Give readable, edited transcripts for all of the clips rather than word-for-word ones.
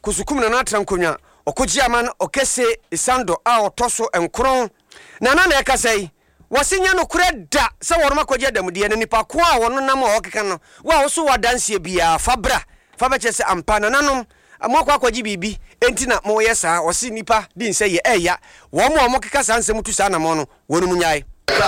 kusukum na natrankonya okoji aman okese isando a otoso enkron na yakasai wasinya no kreda se woroma kwaje damude ne nipa ko a wono nam a okeka no wa wo so wadanse bia fabra fabechese ampana nanom amokwa kwaji bibi enti na mo yesa wasi nipa din se ye eya wo mo keka sanse mutu sa na mo no wonu munyai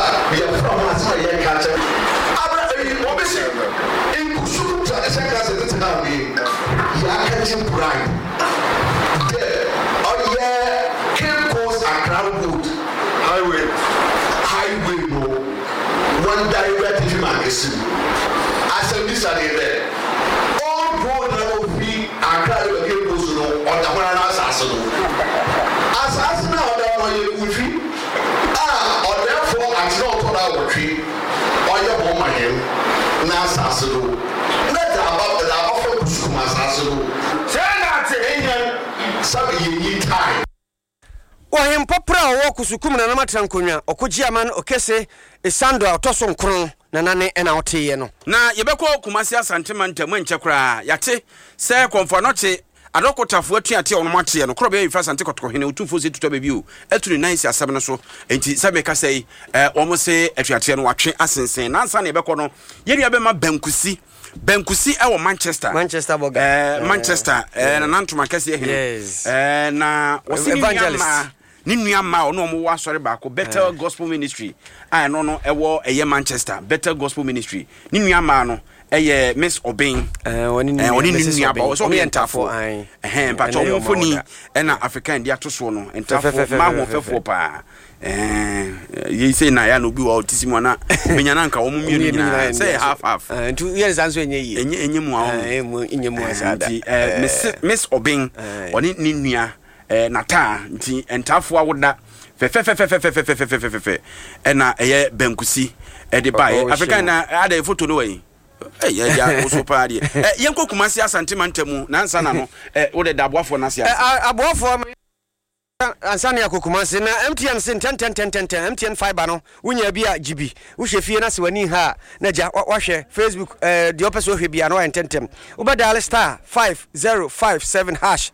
Highway no one direct to magazine. As a this are there. All road now be Accra again goes no on the one assassin. Assassin now that one you or therefore I not on our tree or your woman him now assassin. Let about the offer to school assassin. Turn out to Indian some time. Ohim popra wo kusukum na matrankonya okoji aman okese isando otoso nkron na nane ena oteye no na yebekọ Kumasi Asante mantam enchekra yate se konfo noche adokotafo atuate ono mate no krobe yifa Asante kotoko hene utufo se tuto bebi o etuni nice asem no so enti se meka sei omo se atuate no watwe asensen nansa na yebekọ no yeri abema Benkusi ewo Manchester boga Manchester na nantuma kase ehene yes na evangelist Ninu ama ono omo wa sori baako Better Gospel Ministry no ewo eye Manchester Better Gospel Ministry ninu ama no eye Miss Obin oni ninu aba so entafo but omo foni na African dia to so no entafo ma ho fefo pa ye say na ya no bi wa otisimu na benya na nka omo mienu nyina say half two years anso enye mu a enye mu asada Miss Obin oni ninu nata nti entafo awoda fe na eye Benkusi de bae African na ada photo no wey ya so paade yenko Kumasi Asante mantamu na nsa na no wo de daboafo na sia aboafo ansane ya Kumasi na MTN sin 10 MTN fiber no wunya bia GB wo hwefie na se wani ha na ja wahwe Facebook de opeso hwe bia no ententem wo ba dial *5057 hash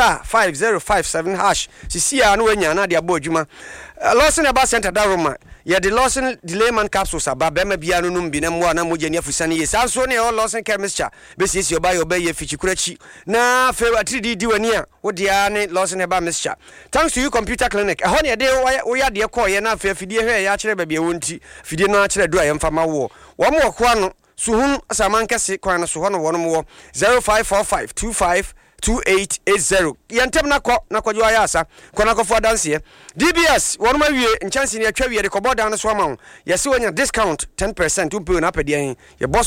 *5057 sisia no wanya na de abodwuma Lawson Aba Center Daroma ya de Lawson Delayman capsules aba bema bia no num bi na mo na moja ni afusane ye sanso ne Lawson chemistry be sisi oba ye oba ye fichikurachi na fe 3D wani a wo dia ne Lawson Aba mixture thanks to you computer clinic ho ne de wo ya de ko ye na fe fidie hwe ya kire ba bia wonti fidie no a kire do ayemfa ma wo mo ko ano suhun asamankase kwan no so ho no wo no 0545252880 yantem na kwajo ayasa kwana kofo danse DBS wonu mawie nchansi ne atwa wie de koboda no so ama wo yesi wonya discount 10% umpe na pede yan ye boss